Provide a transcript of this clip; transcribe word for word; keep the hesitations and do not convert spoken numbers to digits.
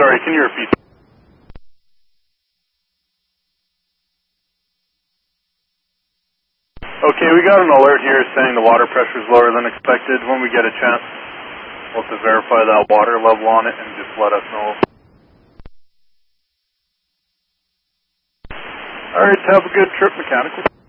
sorry, can you repeat? Okay, we got an alert here saying the water pressure is lower than expected. When we get a chance, we'll have to verify that water level on it and just let us know. Alright, have a good trip, mechanical.